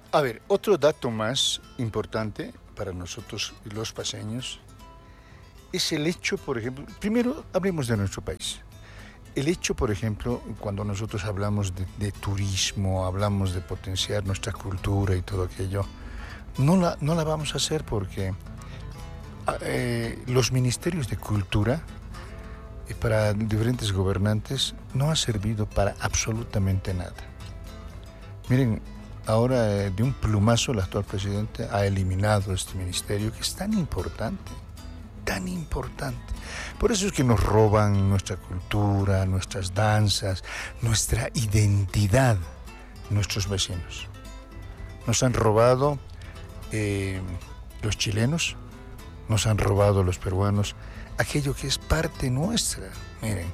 A ver, otro dato más importante para nosotros los paseños es el hecho, por ejemplo, primero hablemos de nuestro país. El hecho, por ejemplo, cuando nosotros hablamos de turismo, hablamos de potenciar nuestra cultura y todo aquello, no la vamos a hacer porque los ministerios de cultura para diferentes gobernantes no ha servido para absolutamente nada. Miren, ahora de un plumazo el actual presidente ha eliminado este ministerio que es tan importante, tan importante. Por eso es que nos roban nuestra cultura, nuestras danzas, nuestra identidad, nuestros vecinos. Nos han robado los chilenos, nos han robado los peruanos, aquello que es parte nuestra. Miren,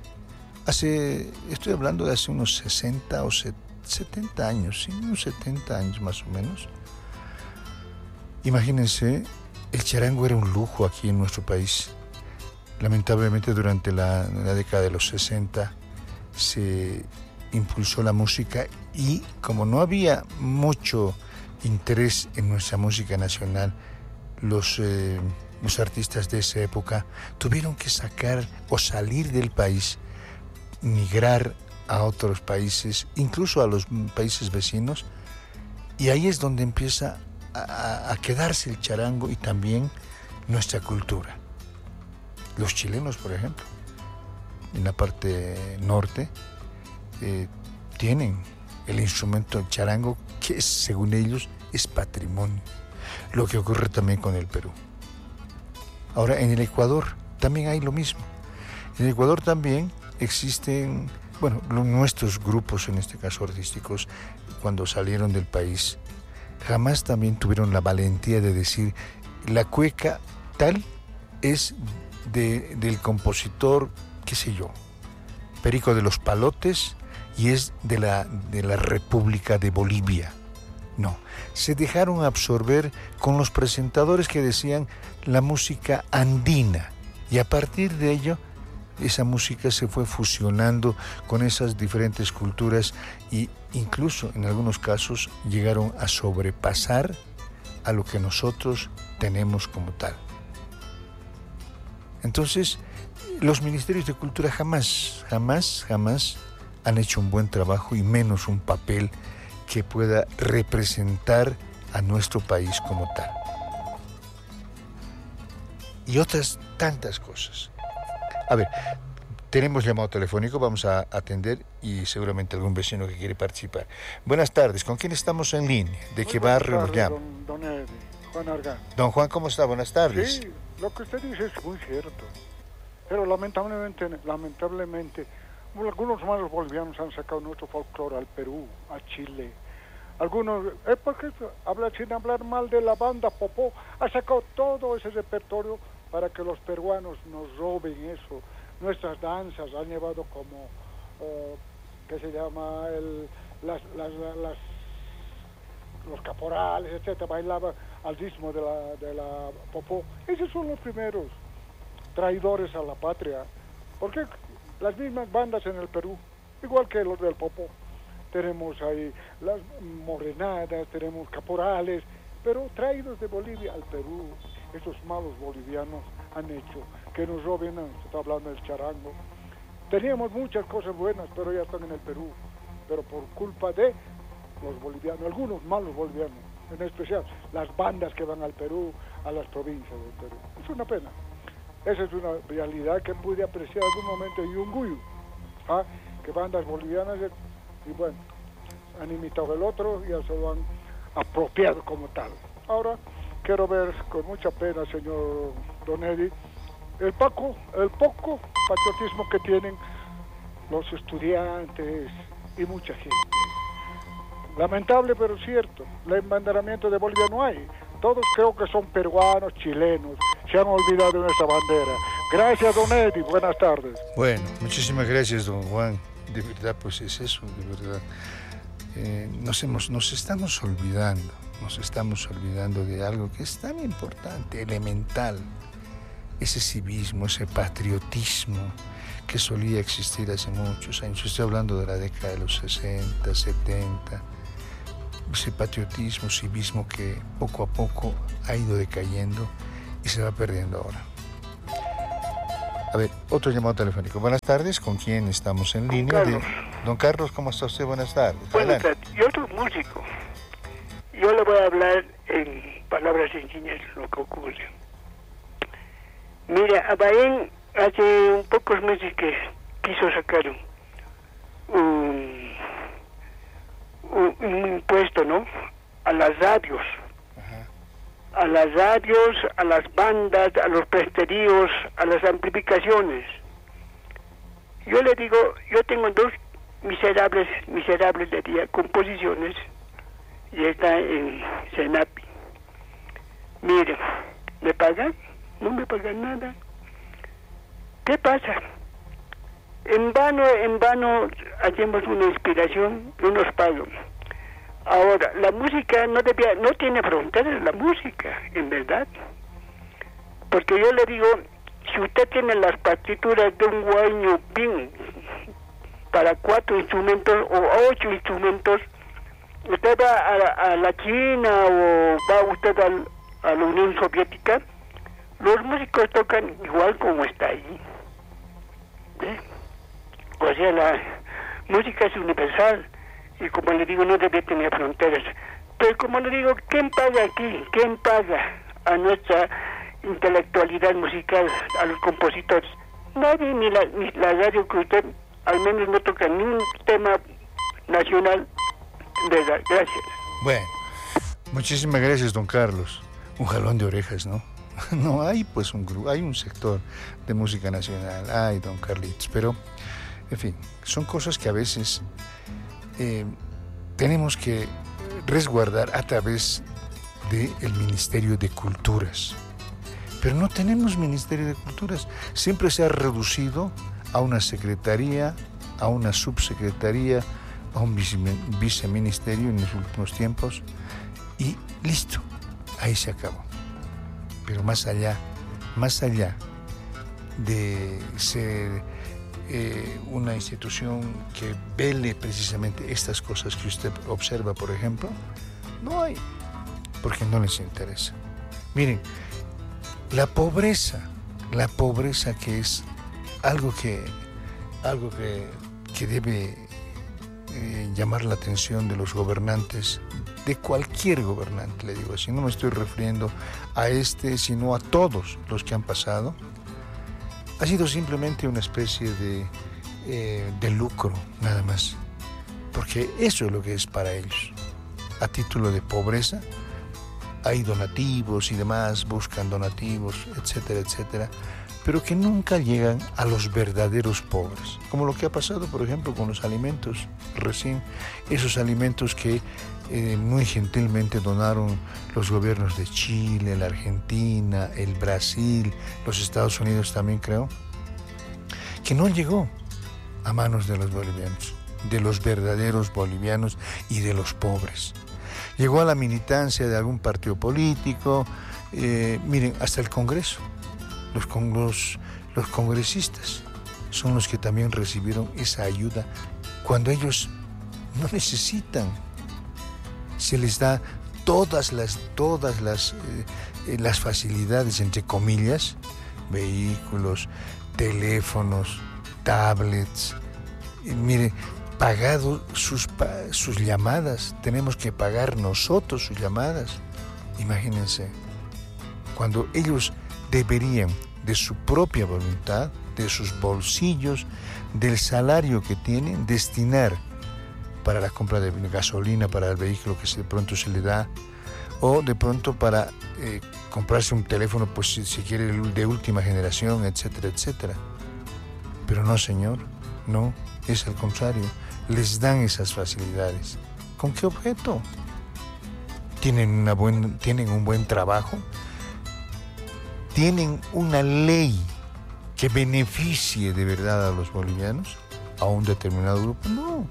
estoy hablando de hace unos 60 o 70 años, sí, unos 70 años más o menos. Imagínense, el charango era un lujo aquí en nuestro país. Lamentablemente durante la década de los 60 se impulsó la música y como no había mucho interés en nuestra música nacional, los artistas de esa época tuvieron que sacar o salir del país, migrar a otros países, incluso a los países vecinos, y ahí es donde empieza a quedarse el charango y también nuestra cultura. Los chilenos, por ejemplo, en la parte norte, tienen el instrumento charango que según ellos es patrimonio. Lo que ocurre también con el Perú. Ahora, en el Ecuador también hay lo mismo. En el Ecuador también existen, bueno, nuestros grupos, en este caso artísticos, cuando salieron del país, jamás también tuvieron la valentía de decir, la cueca tal es del compositor, qué sé yo, Perico de los Palotes y es de la República de Bolivia. No, se dejaron absorber con los presentadores que decían la música andina y a partir de ello esa música se fue fusionando con esas diferentes culturas e incluso en algunos casos llegaron a sobrepasar a lo que nosotros tenemos como tal. Entonces, los ministerios de cultura jamás han hecho un buen trabajo y menos un papel que pueda representar a nuestro país como tal. Y otras tantas cosas. A ver, tenemos llamado telefónico, vamos a atender y seguramente algún vecino que quiere participar. Buenas tardes, ¿con quién estamos en línea? ¿De qué barrio nos llama? Don Eddie, Juan Argan. Don Juan, ¿cómo está? Buenas tardes. Sí, lo que usted dice es muy cierto. Pero lamentablemente, algunos malos bolivianos han sacado nuestro folclore al Perú, a Chile. Algunos, porque sin hablar mal de la banda Popó, ha sacado todo ese repertorio para que los peruanos nos roben eso. Nuestras danzas han llevado como, ¿qué se llama? Los caporales, etcétera, bailaban al ritmo de la Popó. Esos son los primeros traidores a la patria, porque las mismas bandas en el Perú, igual que los del Popó, tenemos ahí las morenadas, tenemos caporales, pero traídos de Bolivia al Perú. Esos malos bolivianos han hecho que nos roben, se está hablando del charango. Teníamos muchas cosas buenas, pero ya están en el Perú, pero por culpa de los bolivianos, algunos malos bolivianos, en especial las bandas que van al Perú, a las provincias del Perú. Es una pena. Esa es una realidad que pude apreciar en algún momento en Yunguyo, que bandas bolivianas, y bueno, han imitado el otro y ya se lo han apropiado como tal. Ahora, quiero ver con mucha pena, señor Don Eddie, el poco patriotismo que tienen los estudiantes y mucha gente. Lamentable, pero cierto, el embanderamiento de Bolivia no hay. Todos creo que son peruanos, chilenos, se han olvidado de nuestra bandera. Gracias, Don Eddie, buenas tardes. Bueno, muchísimas gracias, don Juan. De verdad, pues es eso, de verdad. Nos estamos olvidando de algo que es tan importante, elemental. Ese civismo, ese patriotismo que solía existir hace muchos años. Estoy hablando de la década de los 60, 70. ese patriotismo, civismo que poco a poco ha ido decayendo y se va perdiendo ahora. A ver, otro llamado telefónico. Buenas tardes, ¿con quién estamos en línea? Carlos. Don Carlos, ¿cómo está usted? Buenas tardes. Buenas tardes. Yo soy músico. Yo le voy a hablar en palabras sencillas lo que ocurre. Mira, Abaén hace pocos meses que quiso sacar un impuesto, ¿no? A las radios. A las radios, a las bandas, a los presteríos, a las amplificaciones. Yo le digo, yo tengo dos miserables le diría, composiciones, y está en Senapi. Miren, ¿me pagan? No me pagan nada. ¿Qué pasa? En vano hacemos una inspiración, no nos pagan. Ahora, la música no tiene fronteras, la música, en verdad. Porque yo le digo, si usted tiene las partituras de un guaño bien para 4 instrumentos o 8 instrumentos, usted va a la China o va usted a la Unión Soviética, los músicos tocan igual como está ahí. ¿Eh? O sea, la música es universal. Y como le digo, no debe tener fronteras. Pero como le digo, ¿quién paga aquí? ¿Quién paga a nuestra intelectualidad musical, a los compositores? Nadie, ni la radio, que usted al menos no toca ni un tema nacional. ¿Verdad? Gracias. Bueno, muchísimas gracias, don Carlos. Un jalón de orejas, ¿no? No hay pues un grupo, hay un sector de música nacional, ay, don Carlitos, pero en fin, son cosas que a veces tenemos que resguardar a través del Ministerio de Culturas. Pero no tenemos Ministerio de Culturas. Siempre se ha reducido a una secretaría, a una subsecretaría, a un viceministerio en los últimos tiempos y listo, ahí se acabó. Pero más allá de ser una institución que vele precisamente estas cosas que usted observa, por ejemplo, no hay, porque no les interesa. Miren, la pobreza que es algo que debe llamar la atención de los gobernantes, de cualquier gobernante, le digo así, no me estoy refiriendo a sino a todos los que han pasado. Ha sido simplemente una especie de lucro, nada más. Porque eso es lo que es para ellos. A título de pobreza, hay donativos y demás, buscan donativos, etcétera, etcétera, pero que nunca llegan a los verdaderos pobres. Como lo que ha pasado, por ejemplo, con los alimentos recién, esos alimentos que muy gentilmente donaron los gobiernos de Chile, la Argentina, el Brasil, los Estados Unidos también, creo, que no llegó a manos de los bolivianos, de los verdaderos bolivianos y de los pobres. Llegó a la militancia de algún partido político, miren, hasta el Congreso. Los congresistas son los que también recibieron esa ayuda cuando ellos no necesitan. Se les da todas las facilidades, entre comillas, vehículos, teléfonos, tablets. Mire, pagado sus llamadas, tenemos que pagar nosotros sus llamadas. Imagínense, cuando ellos deberían, de su propia voluntad, de sus bolsillos, del salario que tienen, destinar para la compra de gasolina para el vehículo que de pronto se le da, o de pronto para comprarse un teléfono, pues si quiere, de última generación, etcétera, etcétera. Pero no, señor, no, es al contrario, les dan esas facilidades. ¿Con qué objeto? ¿Tienen un buen trabajo? ¿Tienen una ley que beneficie de verdad a los bolivianos? ¿A un determinado grupo? No.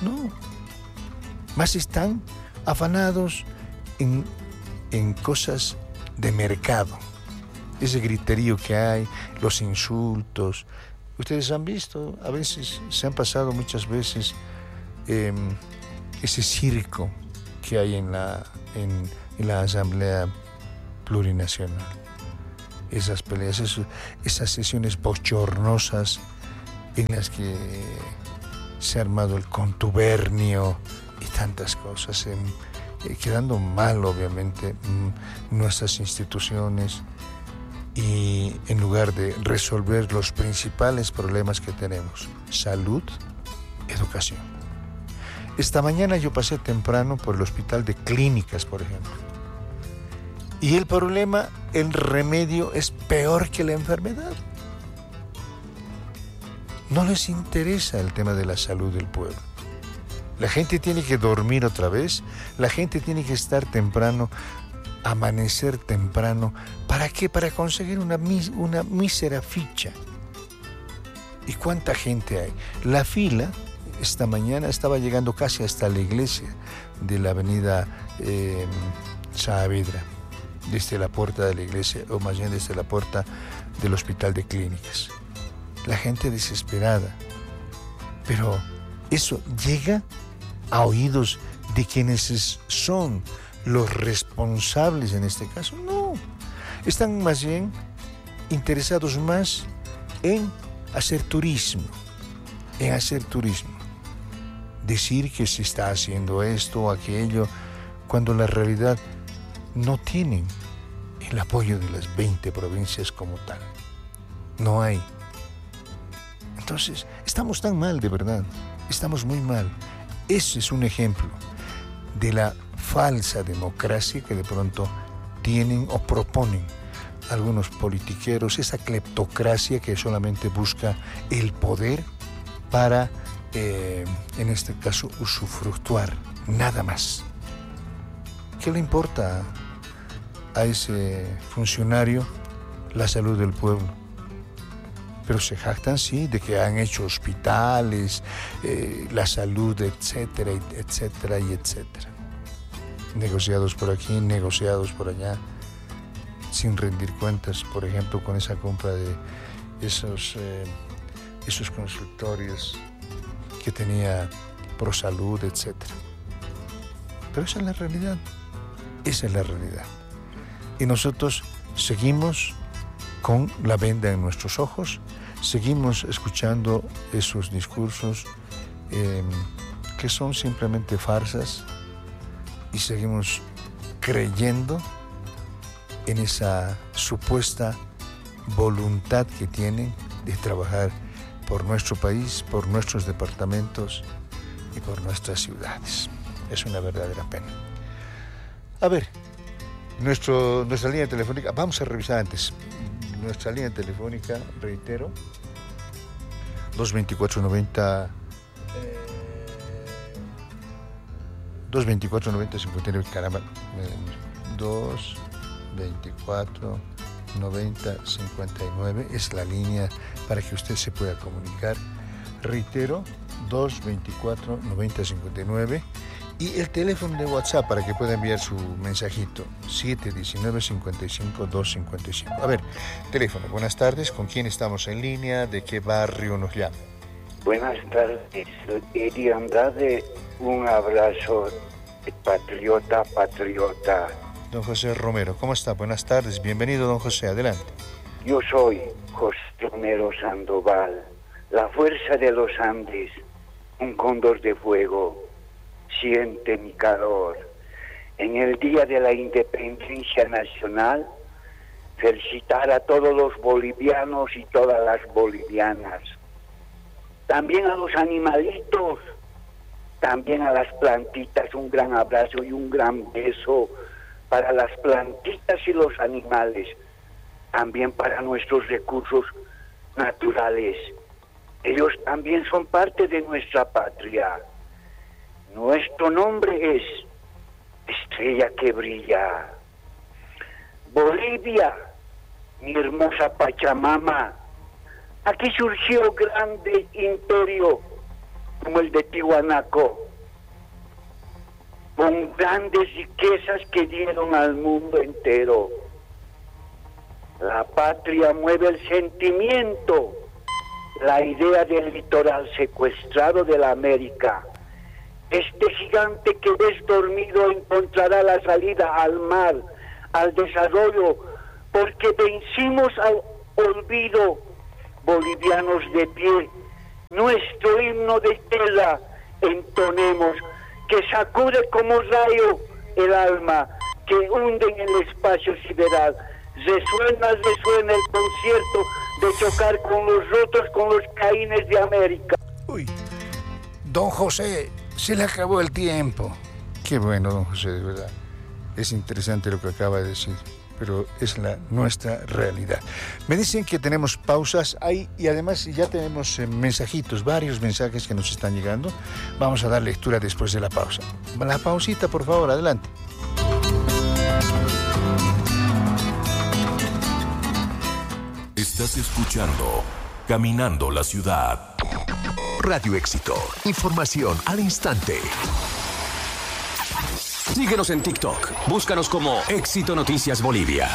Más están afanados en cosas de mercado. Ese griterío que hay, los insultos. Ustedes han visto, a veces se han pasado muchas veces ese circo que hay en la Asamblea Plurinacional. Esas peleas, esas sesiones bochornosas en las que se ha armado el contubernio y tantas cosas, quedando mal obviamente nuestras instituciones, y en lugar de resolver los principales problemas que tenemos: salud, educación. Esta mañana yo pasé temprano por el hospital de Clínicas, por ejemplo, y el problema, el remedio es peor que la enfermedad. No les interesa el tema de la salud del pueblo. La gente tiene que dormir otra vez, la gente tiene que estar temprano, amanecer temprano. ¿Para qué? Para conseguir una mísera ficha. ¿Y cuánta gente hay? La fila esta mañana estaba llegando casi hasta la iglesia de la avenida Saavedra, desde la puerta de la iglesia, o más bien desde la puerta del hospital de Clínicas. La gente desesperada. Pero eso llega a oídos de quienes son los responsables en este caso. No, están más bien interesados más en hacer turismo, decir que se está haciendo esto o aquello, cuando la realidad no tienen el apoyo de las 20 provincias como tal. No hay. Entonces, estamos tan mal, de verdad, estamos muy mal. Ese es un ejemplo de la falsa democracia que de pronto tienen o proponen algunos politiqueros, esa cleptocracia que solamente busca el poder para, en este caso, usufructuar, nada más. ¿Qué le importa a ese funcionario la salud del pueblo? Pero se jactan, sí, de que han hecho hospitales, la salud, etcétera, etcétera y etcétera. Negociados por aquí, negociados por allá, sin rendir cuentas, por ejemplo, con esa compra de esos consultorios que tenía ProSalud, etcétera. Pero esa es la realidad, Y nosotros seguimos con la venda en nuestros ojos, seguimos escuchando esos discursos que son simplemente farsas, y seguimos creyendo en esa supuesta voluntad que tienen de trabajar por nuestro país, por nuestros departamentos y por nuestras ciudades. Es una verdadera pena. A ver, nuestra línea telefónica, vamos a revisar antes. Nuestra línea telefónica, reitero, 224-90... 224-90-59, caramba, 224-90-59 es la línea para que usted se pueda comunicar. Reitero, 224-90-59, y el teléfono de WhatsApp para que pueda enviar su mensajito, 719-55-255. A ver, teléfono, buenas tardes, ¿con quién estamos en línea? ¿De qué barrio nos llama? Buenas tardes, Edi Andrade, un abrazo de patriota. Don José Romero, ¿cómo está? Buenas tardes, bienvenido don José, adelante. Yo soy José Romero Sandoval, la fuerza de los Andes, un cóndor de fuego, siente mi calor. En el Día de la Independencia Nacional, felicitar a todos los bolivianos y todas las bolivianas. También a los animalitos, también a las plantitas, un gran abrazo y un gran beso para las plantitas y los animales, también para nuestros recursos naturales. Ellos también son parte de nuestra patria. Nuestro nombre es Estrella que Brilla. Bolivia, mi hermosa Pachamama. Aquí surgió grande imperio como el de Tiwanaku, con grandes riquezas que dieron al mundo entero. La patria mueve el sentimiento, la idea del litoral secuestrado de la América, Este gigante que ves dormido encontrará la salida al mar, al desarrollo, porque vencimos al olvido. Bolivianos de pie, nuestro himno de tela entonemos, que sacude como rayo el alma, que hunde en el espacio sideral. Resuena el concierto de chocar con los rotos, con los caínes de América. Uy, don José, se le acabó el tiempo. Qué bueno, don José, de verdad. Es interesante lo que acaba de decir, pero es nuestra realidad. Me dicen que tenemos pausas ahí y además ya tenemos mensajitos, varios mensajes que nos están llegando. Vamos a dar lectura después de la pausa. La pausita, por favor, adelante. Estás escuchando Caminando la Ciudad. Radio Éxito. Información al instante. Síguenos en TikTok. Búscanos como Éxito Noticias Bolivia.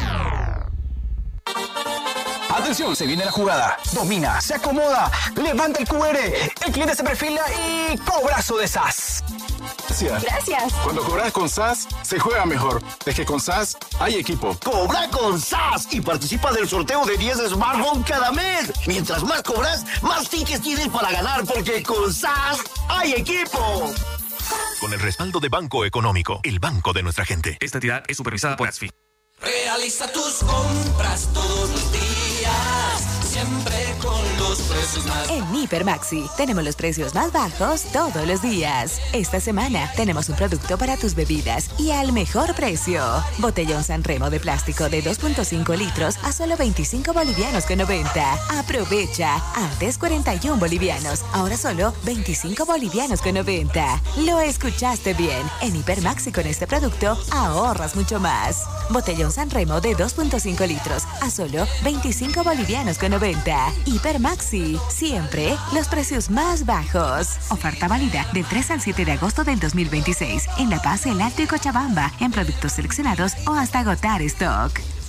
Atención, se viene la jugada. Domina, se acomoda, levanta el QR. El cliente se perfila y cobrazo de SAS. Gracias. Cuando cobras con SAS, se juega mejor. Es que con SAS hay equipo. Cobra con SAS y participa del sorteo de 10 smartphones cada mes. Mientras más cobras, más tickets tienes para ganar, porque con SAS hay equipo. Con el respaldo de Banco Económico, el banco de nuestra gente. Esta entidad es supervisada por ASFI. Realiza tus compras todos los días, siempre con los precios más. En Hiper Maxi tenemos los precios más bajos todos los días. Esta semana tenemos un producto para tus bebidas y al mejor precio. Botellón Sanremo de plástico de 2.5 litros a solo 25 bolivianos con 90. Aprovecha. Antes 41 bolivianos, ahora solo 25 bolivianos con 90. Lo escuchaste bien. En Hiper Maxi con este producto ahorras mucho más. Botellón Sanremo de 2.5 litros a solo 25 bolivianos con 90. Hiper Maxi, siempre los precios más bajos. Oferta válida del 3 al 7 de agosto del 2026 en La Paz, El Alto y Cochabamba, en productos seleccionados o hasta agotar stock.